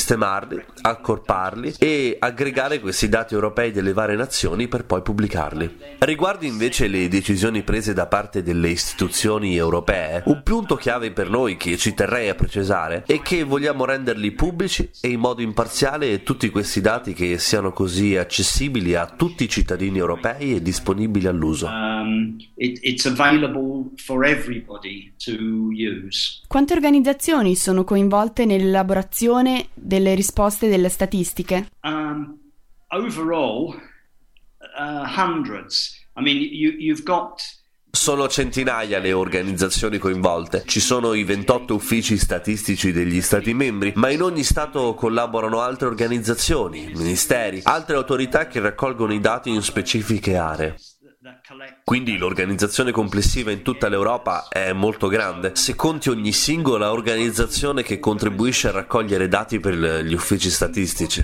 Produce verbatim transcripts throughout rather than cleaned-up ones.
sistemarli, accorparli e aggregare questi dati europei delle varie nazioni per poi pubblicarli. Riguardo invece le decisioni prese da parte delle istituzioni europee, un punto chiave per noi che ci terrei a precisare è che vogliamo renderli pubblici e in modo imparziale tutti questi dati che siano così accessibili a tutti i cittadini europei e disponibili all'uso. Um, it, it's available for everybody to use. Quante organizzazioni sono coinvolte nell'elaborazione delle risposte delle statistiche? Um, overall, uh, hundreds. I mean, you, you've got Sono centinaia le organizzazioni coinvolte, ci sono i ventotto uffici statistici degli Stati membri, ma in ogni Stato collaborano altre organizzazioni, ministeri, altre autorità che raccolgono i dati in specifiche aree. Quindi l'organizzazione complessiva in tutta l'Europa è molto grande. Se conti ogni singola organizzazione che contribuisce a raccogliere dati per gli uffici statistici.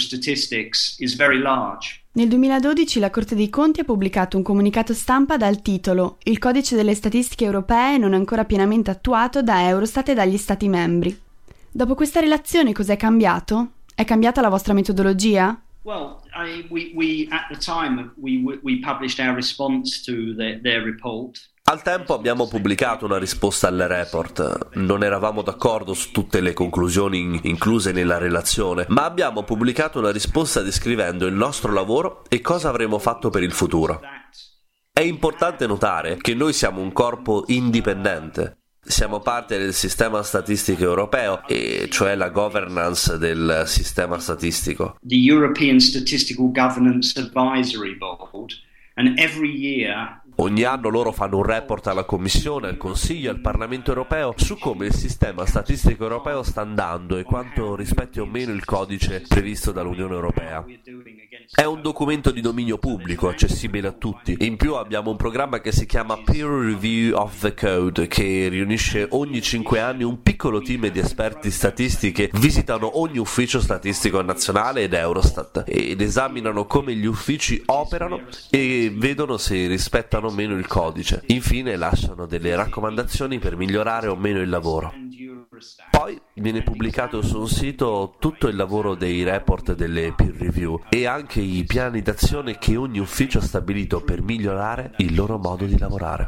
Nel duemiladodici la Corte dei Conti ha pubblicato un comunicato stampa dal titolo «Il codice delle statistiche europee non è ancora pienamente attuato da Eurostat e dagli Stati membri». Dopo questa relazione cos'è cambiato? È cambiata la vostra metodologia? Well, I, we, we at the time we we published our response to the, their report. Al tempo abbiamo pubblicato una risposta al report. Non eravamo d'accordo su tutte le conclusioni incluse nella relazione, ma abbiamo pubblicato una risposta descrivendo il nostro lavoro e cosa avremo fatto per il futuro. È importante notare che noi siamo un corpo indipendente. Siamo parte del sistema statistico europeo, e cioè la governance del sistema statistico. The European Statistical Governance Advisory Board, and every year Ogni anno loro fanno un report alla Commissione, al Consiglio e al Parlamento europeo su come il sistema statistico europeo sta andando e quanto rispetti o meno il codice previsto dall'Unione Europea. È un documento di dominio pubblico, accessibile a tutti. In più abbiamo un programma che si chiama Peer Review of the Code, che riunisce ogni cinque anni un piccolo team di esperti statistici che visitano ogni ufficio statistico nazionale ed Eurostat ed esaminano come gli uffici operano e vedono se rispettano o meno il codice. Infine lasciano delle raccomandazioni per migliorare o meno il lavoro. Poi viene pubblicato su un sito tutto il lavoro dei report delle peer review e anche i piani d'azione che ogni ufficio ha stabilito per migliorare il loro modo di lavorare.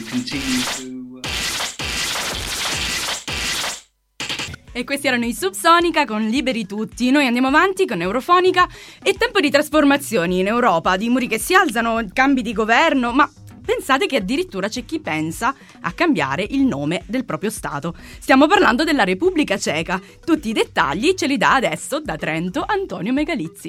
E questi erano i Subsonica con Liberi Tutti. Noi andiamo avanti con Eurofonica. È tempo di trasformazioni in Europa, di muri che si alzano, cambi di governo, ma pensate che addirittura c'è chi pensa a cambiare il nome del proprio Stato. Stiamo parlando della Repubblica Ceca. Tutti i dettagli ce li dà adesso da Trento Antonio Megalizzi.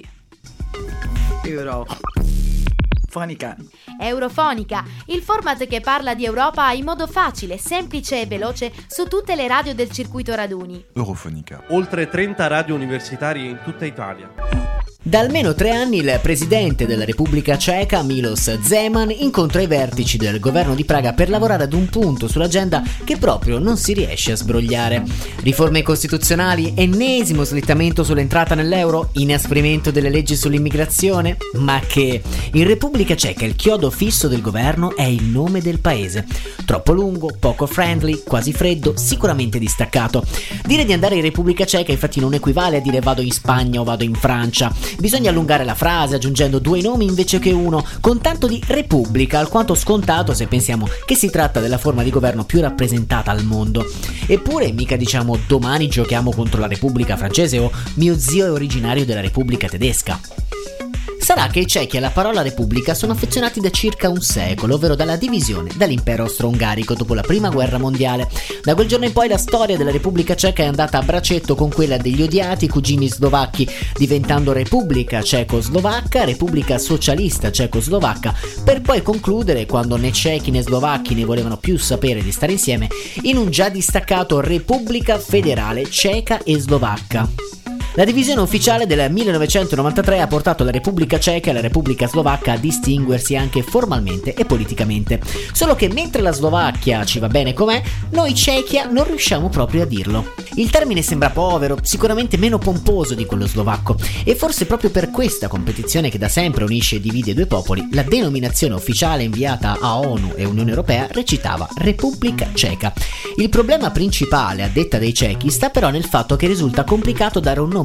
Eurofonica. Eurofonica, il format che parla di Europa in modo facile, semplice e veloce su tutte le radio del circuito raduni. Eurofonica. Oltre trenta radio universitarie in tutta Italia. Da almeno tre anni il presidente della Repubblica Ceca, Miloš Zeman, incontra i vertici del governo di Praga per lavorare ad un punto sull'agenda che proprio non si riesce a sbrogliare. Riforme costituzionali, ennesimo slittamento sull'entrata nell'euro, inasprimento delle leggi sull'immigrazione. Ma che in Repubblica Ceca il chiodo fisso del governo è il nome del paese. Troppo lungo, poco friendly, quasi freddo, sicuramente distaccato. Dire di andare in Repubblica Ceca infatti non equivale a dire vado in Spagna o vado in Francia. Bisogna allungare la frase aggiungendo due nomi invece che uno, con tanto di repubblica alquanto scontato se pensiamo che si tratta della forma di governo più rappresentata al mondo. Eppure mica diciamo domani giochiamo contro la Repubblica francese o mio zio è originario della Repubblica tedesca. Sarà che i cechi alla parola Repubblica sono affezionati da circa un secolo, ovvero dalla divisione dall'impero austro-ungarico dopo la prima guerra mondiale. Da quel giorno in poi la storia della Repubblica Ceca è andata a braccetto con quella degli odiati cugini slovacchi, diventando Repubblica Cecoslovacca, Repubblica Socialista Cecoslovacca, per poi concludere, quando né cechi né slovacchi ne volevano più sapere di stare insieme, in un già distaccato Repubblica Federale Ceca e Slovacca. La divisione ufficiale del millenovecentonovantatré ha portato la Repubblica Ceca e la Repubblica Slovacca a distinguersi anche formalmente e politicamente. Solo che mentre la Slovacchia ci va bene com'è, noi Cechia non riusciamo proprio a dirlo. Il termine sembra povero, sicuramente meno pomposo di quello slovacco, e forse proprio per questa competizione che da sempre unisce e divide i due popoli, la denominazione ufficiale inviata a ONU e Unione Europea recitava Repubblica Ceca. Il problema principale, a detta dei cechi, sta però nel fatto che risulta complicato dare un nome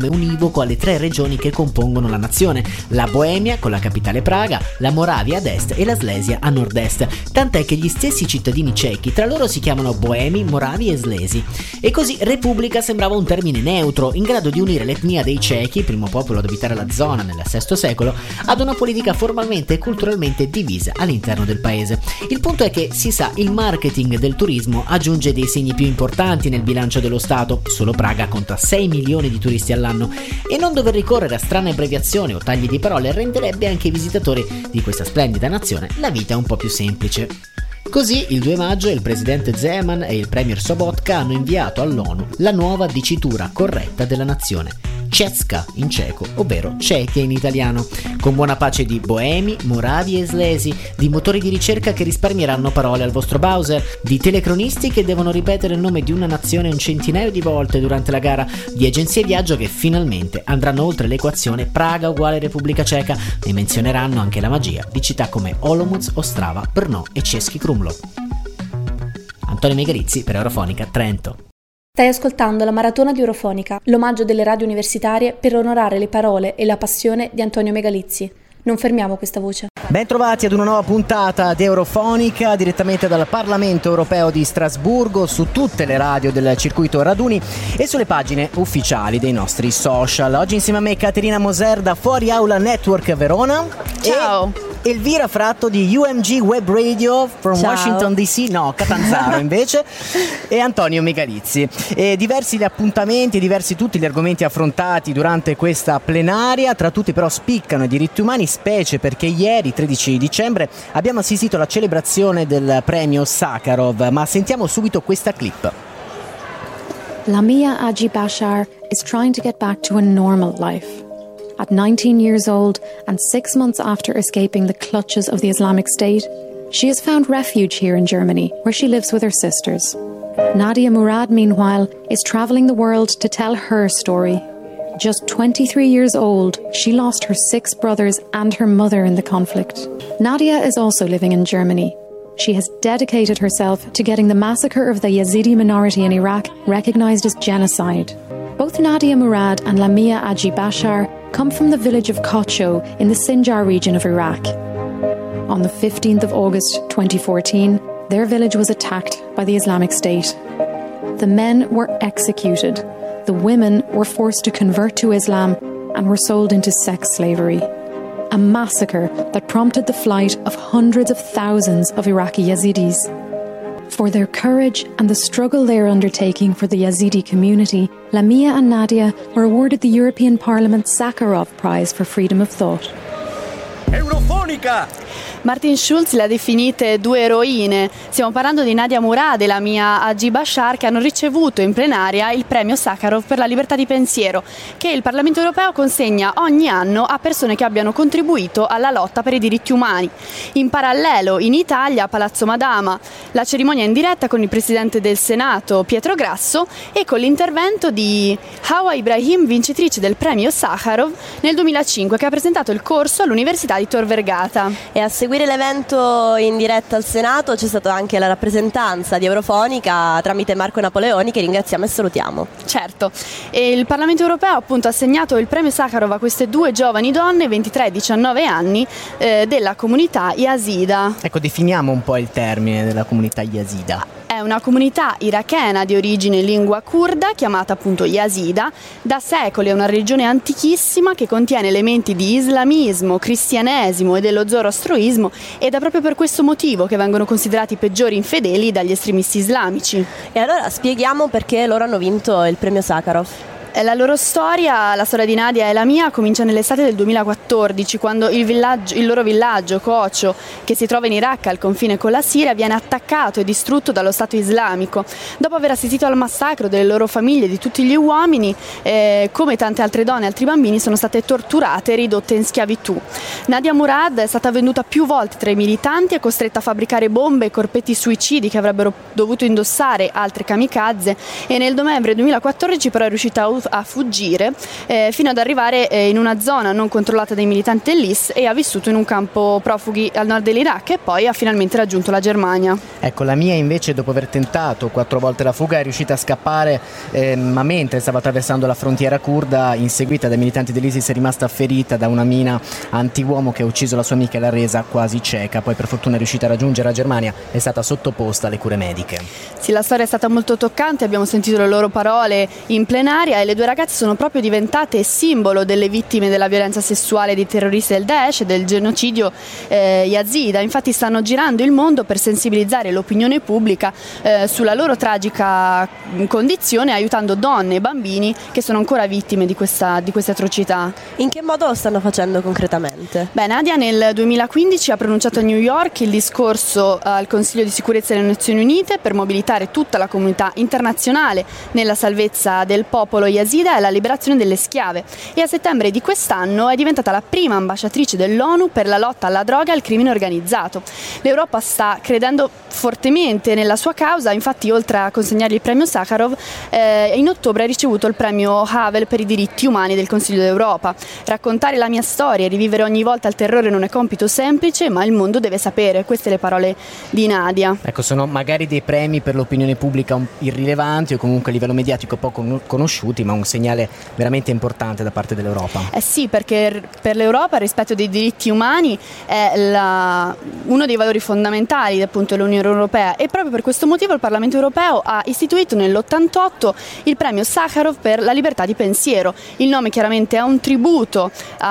nome univoco alle tre regioni che compongono la nazione: la Boemia con la capitale Praga, la Moravia ad est e la Slesia a nord-est, tant'è che gli stessi cittadini cechi tra loro si chiamano Boemi, Moravi e Slesi. E così Repubblica sembrava un termine neutro, in grado di unire l'etnia dei cechi, primo popolo ad abitare la zona nel sesto secolo, ad una politica formalmente e culturalmente divisa all'interno del paese. Il punto è che, si sa, il marketing del turismo aggiunge dei segni più importanti nel bilancio dello Stato. Solo Praga conta sei milioni di turisti all'anno e non dover ricorrere a strane abbreviazioni o tagli di parole renderebbe anche ai visitatori di questa splendida nazione la vita un po' più semplice. Così, il due maggio, il presidente Zeman e il premier Sobotka hanno inviato all'ONU la nuova dicitura corretta della nazione: Česka in ceco, ovvero Cechia in italiano, con buona pace di Boemi, Moravi e Slesi, di motori di ricerca che risparmieranno parole al vostro browser, di telecronisti che devono ripetere il nome di una nazione un centinaio di volte durante la gara, di agenzie viaggio che finalmente andranno oltre l'equazione Praga uguale Repubblica Ceca e menzioneranno anche la magia di città come Olomouc, Ostrava, Brno e Český Krumlov. Antonio Megalizzi per Eurofonica Trento. Stai ascoltando la Maratona di Eurofonica, l'omaggio delle radio universitarie per onorare le parole e la passione di Antonio Megalizzi. Non fermiamo questa voce. Ben trovati ad una nuova puntata di Eurofonica direttamente dal Parlamento Europeo di Strasburgo, su tutte le radio del circuito Raduni e sulle pagine ufficiali dei nostri social. Oggi insieme a me Caterina Moser da Fuori Aula Network Verona. Ciao! E Elvira Fratto di U M G Web Radio from Ciao. Washington D C, no, Catanzaro invece, e Antonio Megalizzi. E diversi gli appuntamenti, diversi tutti gli argomenti affrontati durante questa plenaria, tra tutti però spiccano i diritti umani, specie perché ieri, tredici dicembre, abbiamo assistito alla celebrazione del premio Sakharov, ma sentiamo subito questa clip. Lamia Aji-Bashar is trying to get back to a normal life. At nineteen years old and six months after escaping the clutches of the Islamic State, she has found refuge here in Germany, where she lives with her sisters. Nadia Murad, meanwhile, is traveling the world to tell her story. Just twenty-three years old, she lost her six brothers and her mother in the conflict. Nadia is also living in Germany. She has dedicated herself to getting the massacre of the Yazidi minority in Iraq recognized as genocide. Both Nadia Murad and Lamia Aji-Bashar come from the village of Kocho in the Sinjar region of Iraq. On the fifteenth of August twenty fourteen, their village was attacked by the Islamic State. The men were executed. The women were forced to convert to Islam and were sold into sex slavery. A massacre that prompted the flight of hundreds of thousands of Iraqi Yazidis. For their courage and the struggle they are undertaking for the Yazidi community, Lamia and Nadia were awarded the European Parliament Sakharov Prize for Freedom of Thought. Eurofonica! Martin Schulz le ha definite due eroine. Stiamo parlando di Nadia Murad e Lamia Aji-Bashar, che hanno ricevuto in plenaria il premio Sakharov per la libertà di pensiero, che il Parlamento europeo consegna ogni anno a persone che abbiano contribuito alla lotta per i diritti umani. In parallelo, in Italia, a Palazzo Madama, la cerimonia in diretta con il Presidente del Senato, Pietro Grasso, e con l'intervento di Hawa Ibrahim, vincitrice del premio Sakharov nel duemilacinque, che ha presentato il corso all'Università di Tor Vergata. E a seguire l'evento in diretta al Senato c'è stata anche la rappresentanza di Eurofonica tramite Marco Napoleoni, che ringraziamo e salutiamo. Certo, e il Parlamento europeo appunto ha assegnato il premio Sakharov a queste due giovani donne, ventitré e diciannove anni, eh, della comunità Yazida. Ecco, definiamo un po' il termine della comunità Yazida. È una comunità irachena di origine lingua curda, chiamata appunto Yazida. Da secoli è una regione antichissima che contiene elementi di islamismo, cristianesimo e dello zoroastroismo, ed è proprio per questo motivo che vengono considerati i peggiori infedeli dagli estremisti islamici. E allora spieghiamo perché loro hanno vinto il premio Sakharov. La loro storia, la storia di Nadia e la mia, comincia nell'estate del duemilaquattordici, quando il, villaggio, il loro villaggio, Kocho, che si trova in Iraq al confine con la Siria, viene attaccato e distrutto dallo Stato islamico. Dopo aver assistito al massacro delle loro famiglie e di tutti gli uomini, eh, come tante altre donne e altri bambini, sono state torturate e ridotte in schiavitù. Nadia Murad è stata venduta più volte tra i militanti e costretta a fabbricare bombe e corpetti suicidi che avrebbero dovuto indossare altre kamikaze, e nel novembre duemilaquattordici però è riuscita a a fuggire eh, fino ad arrivare eh, in una zona non controllata dai militanti dell'I S e ha vissuto in un campo profughi al nord dell'Iraq e poi ha finalmente raggiunto la Germania. Ecco, la mia invece, dopo aver tentato quattro volte la fuga, è riuscita a scappare, eh, ma mentre stava attraversando la frontiera curda, inseguita dai militanti dell'ISIS, è rimasta ferita da una mina antiuomo che ha ucciso la sua amica e l'ha resa quasi cieca. Poi per fortuna è riuscita a raggiungere la Germania, è stata sottoposta alle cure mediche. Sì, la storia è stata molto toccante, abbiamo sentito le loro parole in plenaria e le due ragazze sono proprio diventate simbolo delle vittime della violenza sessuale dei terroristi del Daesh e del genocidio eh, yazida. Infatti stanno girando il mondo per sensibilizzare l'opinione pubblica eh, sulla loro tragica condizione, aiutando donne e bambini che sono ancora vittime di questa di queste atrocità. In che modo lo stanno facendo concretamente? Beh, Nadia nel duemilaquindici ha pronunciato a New York il discorso al Consiglio di sicurezza delle Nazioni Unite per mobilitare tutta la comunità internazionale nella salvezza del popolo yazida e alla liberazione delle schiave, e a settembre di quest'anno è diventata la prima ambasciatrice dell'ONU per la lotta alla droga e al crimine organizzato. L'Europa sta credendo fortemente nella sua causa, infatti oltre a consegnargli il premio Sakharov eh, in ottobre ha ricevuto il premio Havel per i diritti umani del Consiglio d'Europa. Raccontare la mia storia e rivivere ogni volta il terrore non è compito semplice, ma il mondo deve sapere. Queste le parole di Nadia. Ecco, sono magari dei premi per l'opinione pubblica irrilevanti o comunque a livello mediatico poco conosciuti, ma un segnale veramente importante da parte dell'Europa. Eh sì, perché per l'Europa il rispetto dei diritti umani è la, uno dei valori fondamentali appunto dell'Unione Europea, e proprio per questo motivo il Parlamento Europeo ha istituito nell'ottantotto il premio Sakharov per la libertà di pensiero. Il nome chiaramente è un tributo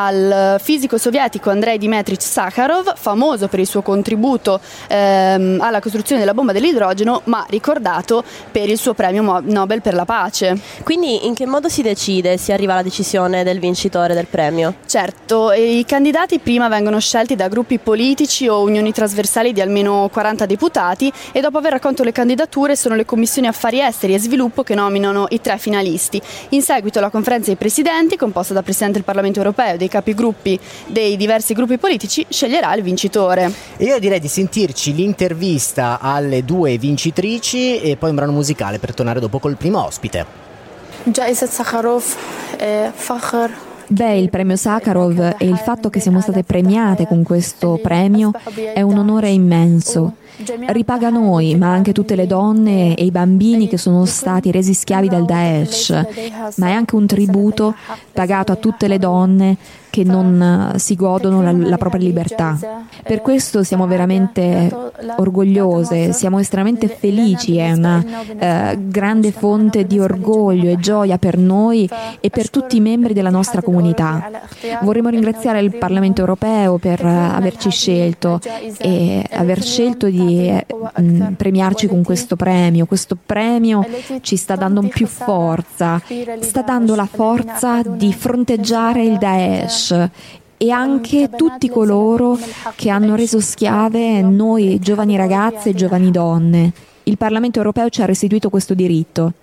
al fisico sovietico Andrei Dmitrich Sakharov, famoso per il suo contributo ehm, alla costruzione della bomba dell'idrogeno, ma ricordato per il suo premio Nobel per la pace. Quindi in che modo si decide, si arriva alla decisione del vincitore del premio? Certo, i candidati prima vengono scelti da gruppi politici o unioni trasversali di almeno quaranta deputati, e dopo aver raccolto le candidature sono le commissioni affari esteri e sviluppo che nominano i tre finalisti. In seguito la conferenza dei presidenti, composta dal Presidente del Parlamento Europeo e dei capigruppi dei diversi gruppi politici, sceglierà il vincitore. E io direi di sentirci l'intervista alle due vincitrici e poi un brano musicale per tornare dopo col primo ospite. Beh, il premio Sakharov e il fatto che siamo state premiate con questo premio è un onore immenso. Ripaga noi, ma anche tutte le donne e i bambini che sono stati resi schiavi dal Daesh, ma è anche un tributo pagato a tutte le donne che non si godono la, la propria libertà. Per questo siamo veramente orgogliose, siamo estremamente felici, è una eh, grande fonte di orgoglio e gioia per noi e per tutti i membri della nostra comunità. Vorremmo ringraziare il Parlamento Europeo per averci scelto e aver scelto di eh, premiarci con questo premio. Questo premio ci sta dando più forza, sta dando la forza di fronteggiare il Daesh e anche tutti coloro che hanno reso schiave noi giovani ragazze e giovani donne. Il Parlamento Europeo ci ha restituito questo diritto.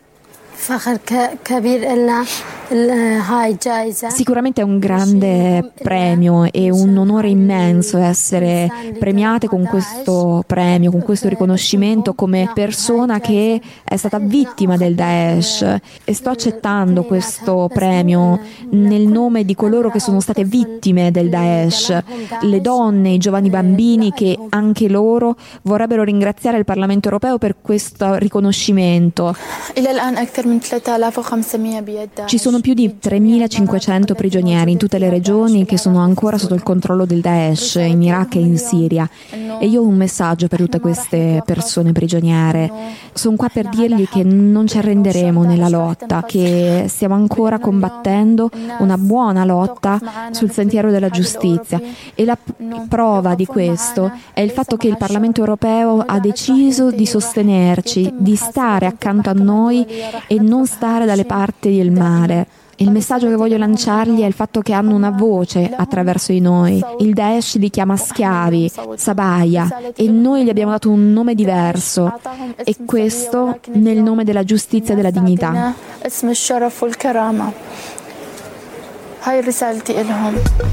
Sicuramente è un grande premio e un onore immenso essere premiate con questo premio, con questo riconoscimento come persona che è stata vittima del Daesh, e sto accettando questo premio nel nome di coloro che sono state vittime del Daesh, le donne, i giovani bambini che anche loro vorrebbero ringraziare il Parlamento Europeo per questo riconoscimento. Ci sono più di tremilacinquecento prigionieri in tutte le regioni che sono ancora sotto il controllo del Daesh, in Iraq e in Siria. E io ho un messaggio per tutte queste persone prigioniere. Sono qua per dirgli che non ci arrenderemo nella lotta, che stiamo ancora combattendo una buona lotta sul sentiero della giustizia. E la prova di questo è il fatto che il Parlamento Europeo ha deciso di sostenerci, di stare accanto a noi e non stare dalle parti del male. Il messaggio che voglio lanciargli è il fatto che hanno una voce attraverso di noi. Il Daesh li chiama schiavi, Sabaya, e noi gli abbiamo dato un nome diverso, e questo nel nome della giustizia e della dignità.